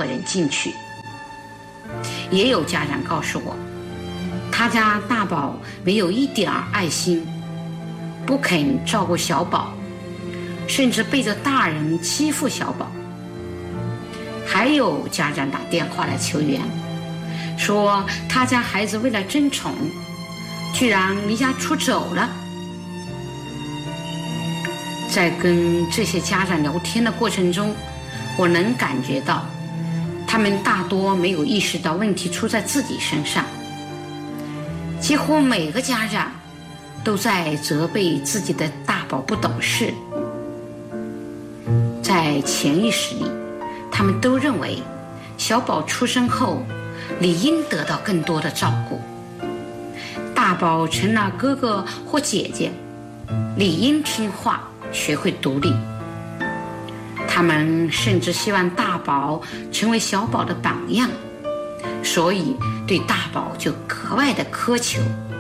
个人进去。也有家长告诉我，他家大宝没有一点爱心，不肯照顾小宝，甚至背着大人欺负小宝。还有家长打电话来求援，说他家孩子为了争宠，居然离家出走了。在跟这些家长聊天的过程中，我能感觉到他们大多没有意识到问题出在自己身上。几乎每个家长都在责备自己的大宝不懂事，在潜意识里，他们都认为小宝出生后理应得到更多的照顾，大宝成了哥哥或姐姐，理应听话，学会独立。他们甚至希望大宝成为小宝的榜样，所以对大宝就格外的苛求。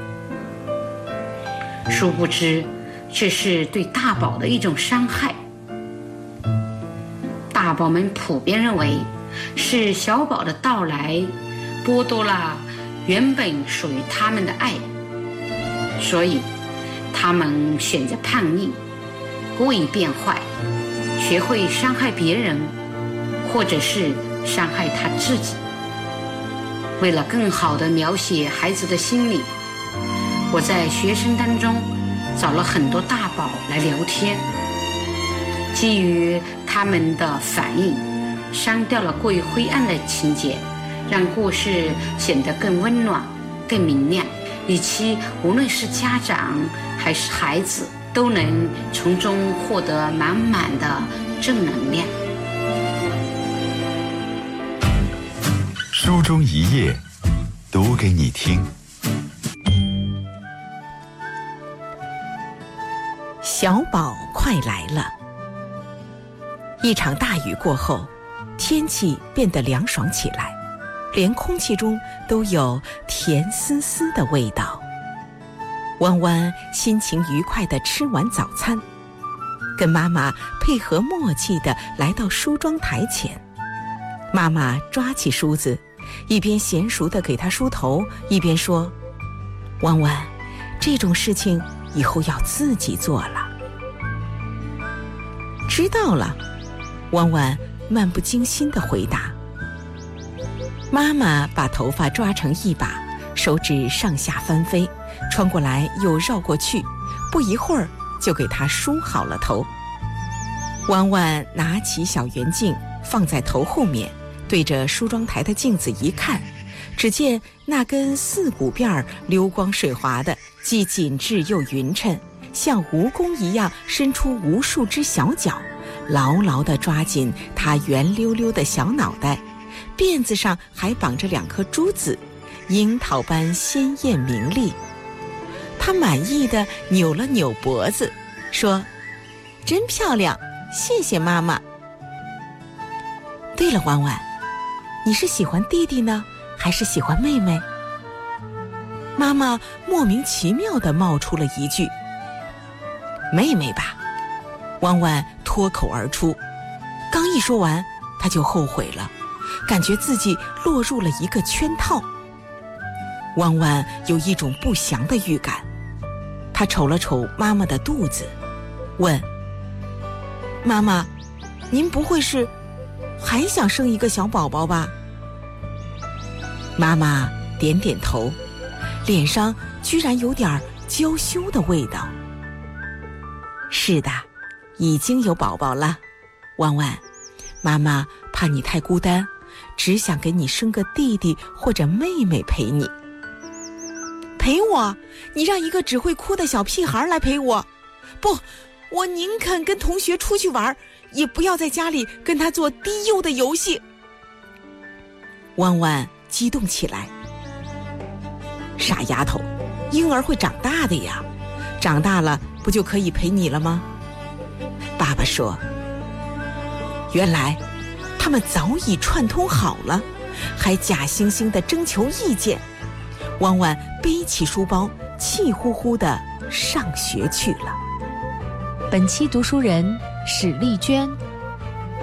殊不知，这是对大宝的一种伤害。大宝们普遍认为，是小宝的到来剥夺了原本属于他们的爱，所以他们选择叛逆，故意变坏，学会伤害别人，或者是伤害他自己。为了更好地描写孩子的心理，我在学生当中找了很多大宝来聊天，基于他们的反应，删掉了过于灰暗的情节，让故事显得更温暖、更明亮，以期无论是家长还是孩子都能从中获得满满的正能量。 书中一页，读给你听。 小宝快来了。一场大雨过后，天气变得凉爽起来，连空气中都有甜丝丝的味道。弯弯心情愉快地吃完早餐，跟妈妈配合默契地来到梳妆台前。妈妈抓起梳子，一边娴熟地给他梳头，一边说：弯弯，这种事情以后要自己做了。知道了，弯弯漫不经心地回答。妈妈把头发抓成一把，手指上下翻飞，穿过来又绕过去，不一会儿就给他梳好了头。弯弯拿起小圆镜放在头后面，对着梳妆台的镜子一看，只见那根四股辫溜光水滑的，既紧致又匀称，像蜈蚣一样伸出无数只小脚，牢牢地抓紧他圆溜溜的小脑袋，辫子上还绑着2颗珠子，樱桃般鲜艳明丽。他满意地扭了扭脖子，说：真漂亮，谢谢妈妈。对了，弯弯，你是喜欢弟弟呢，还是喜欢妹妹？妈妈莫名其妙地冒出了一句：妹妹吧。弯弯脱口而出，刚一说完，他就后悔了，感觉自己落入了一个圈套。弯弯有一种不祥的预感，他瞅了瞅妈妈的肚子，问：妈妈，您不会是还想生一个小宝宝吧？妈妈点点头，脸上居然有点娇羞的味道。是的，已经有宝宝了。弯弯，妈妈怕你太孤单，只想给你生个弟弟或者妹妹陪你。陪我？你让一个只会哭的小屁孩来陪我？不，我宁肯跟同学出去玩，也不要在家里跟他做低幼的游戏。弯弯激动起来。傻丫头，婴儿会长大的呀，长大了不就可以陪你了吗？爸爸说，原来他们早已串通好了，还假惺惺地征求意见。弯弯背起书包，气呼呼地上学去了。 本期读书人史丽娟。